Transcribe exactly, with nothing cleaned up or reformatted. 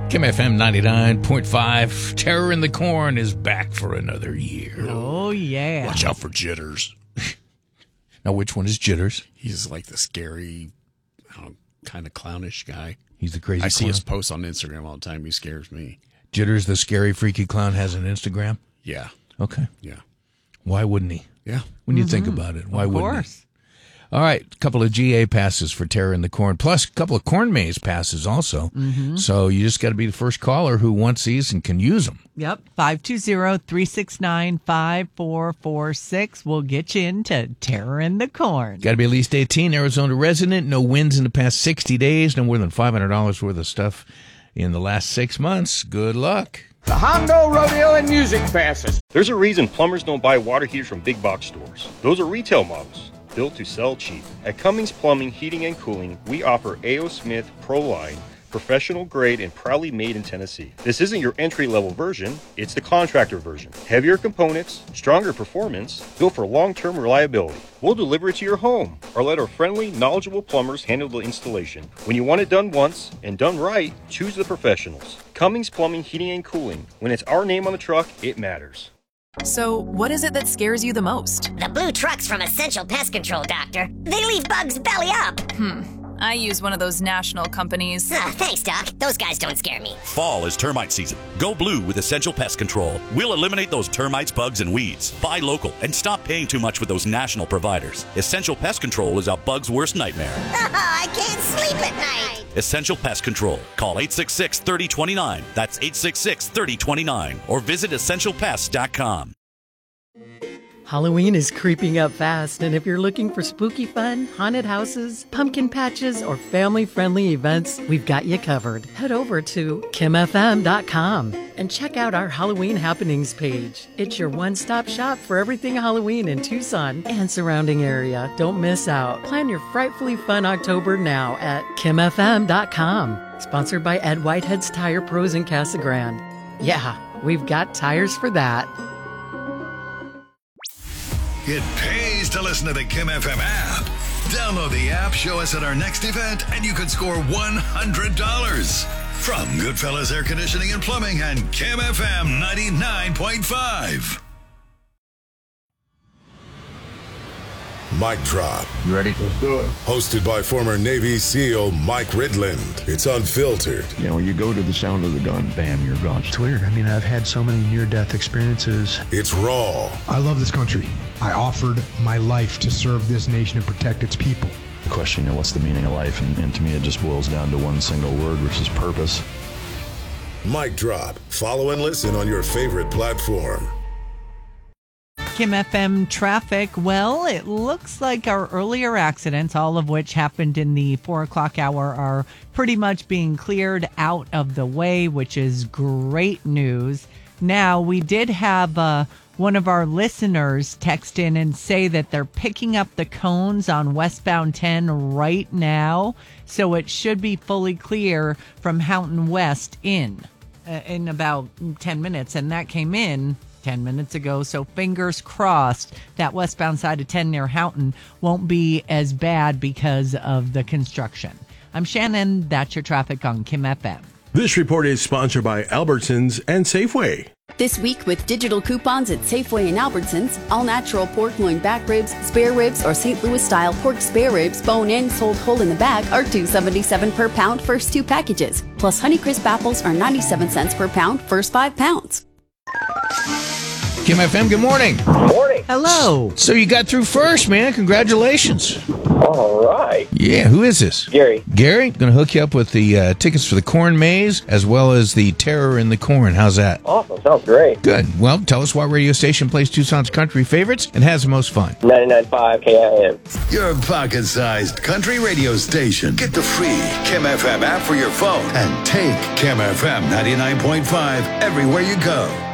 Kim F M ninety-nine point five. Terror in the Corn is back for another year. Oh, yeah. Watch out for Jitters. Now, which one is Jitters? He's like the scary, I don't know, kind of clownish guy. He's the crazy I see clown. his posts on Instagram all the time. He scares me. Jitters, the scary, freaky clown, has an Instagram? Yeah. Okay. Yeah. Why wouldn't he? Yeah. When you Mm-hmm. think about it, why of wouldn't course. he? All right, a couple of G A passes for Terror in the Corn, plus a couple of Corn Maze passes also. Mm-hmm. So you just got to be the first caller who wants these and can use them. Yep. five two zero, three six nine, five four four six will get you into Terror in the Corn. Got to be at least eighteen, Arizona resident, no wins in the past sixty days, no more than five hundred dollars worth of stuff in the last six months. Good luck. The Hondo Rodeo and Music Passes. There's a reason plumbers don't buy water heaters from big box stores. Those are retail models, built to sell cheap. At Cummings Plumbing, Heating, and Cooling, we offer A O. Smith Pro Line, professional grade and proudly made in Tennessee. This isn't your entry-level version, it's the contractor version. Heavier components, stronger performance, built for long-term reliability. We'll deliver it to your home, or let our friendly, knowledgeable plumbers handle the installation. When you want it done once, and done right, choose the professionals. Cummings Plumbing, Heating, and Cooling. When it's our name on the truck, it matters. So, what is it that scares you the most? The blue trucks from Essential Pest Control, Doctor. They leave bugs belly up. Hmm. I use one of those national companies. Ah, thanks, Doc. Those guys don't scare me. Fall is termite season. Go blue with Essential Pest Control. We'll eliminate those termites, bugs, and weeds. Buy local and stop paying too much with those national providers. Essential Pest Control is a bug's worst nightmare. Oh, I can't sleep at night. Essential Pest Control. Call eight six six, three oh two nine. That's eight six six, three oh two nine. Or visit essential pest dot com. Halloween is creeping up fast, and if you're looking for spooky fun, haunted houses, pumpkin patches, or family-friendly events, we've got you covered. Head over to kim f m dot com and check out our Halloween happenings page. It's your one-stop shop for everything Halloween in Tucson and surrounding area. Don't miss out. Plan your frightfully fun October now at kim f m dot com. Sponsored by Ed Whitehead's Tire Pros in Casa Grande. Yeah, we've got tires for that. It pays to listen to the Kim F M app. Download the app, show us at our next event, and you could score one hundred dollars. From Goodfellas Air Conditioning and Plumbing and Kim F M ninety-nine point five. Mic Drop. You ready? Let's do it. Hosted by former Navy SEAL Mike Ridland. It's unfiltered. You know, when you go to the sound of the gun, bam, you're gone. It's weird. I mean, I've had so many near-death experiences. It's raw. I love this country. I offered my life to serve this nation and protect its people. The question, you know, what's the meaning of life? And, and to me, it just boils down to one single word, which is purpose. Mic Drop. Follow and listen on your favorite platform. Kim F M traffic. Well, it looks like our earlier accidents, all of which happened in the four o'clock hour, are pretty much being cleared out of the way, which is great news. Now, we did have uh, one of our listeners text in and say that they're picking up the cones on westbound ten right now, so it should be fully clear from Houghton West in uh, in about ten minutes, and that came in ten minutes ago, so fingers crossed that westbound side of ten near Houghton won't be as bad because of the construction. I'm Shannon. That's your traffic on Kim F M. This report is sponsored by Albertsons and Safeway. This week with digital coupons at Safeway and Albertsons, all natural pork loin back ribs, spare ribs, or Saint Louis style pork spare ribs, bone in, sold whole in the bag, are two dollars and seventy-seven cents per pound first two packages. Plus Honeycrisp apples are ninety-seven cents per pound first five pounds. Kim F M, good morning. Morning. Hello. So you got through first, man. Congratulations. All right. Yeah, who is this? Gary. Gary, going to hook you up with the uh, tickets for the Corn Maze as well as the Terror in the Corn. How's that? Awesome. Sounds great. Good. Well, tell us what radio station plays Tucson's country favorites and has the most fun. ninety-nine point five K I M. Your pocket-sized country radio station. Get the free Kim F M app for your phone and take Kim F M ninety-nine point five everywhere you go.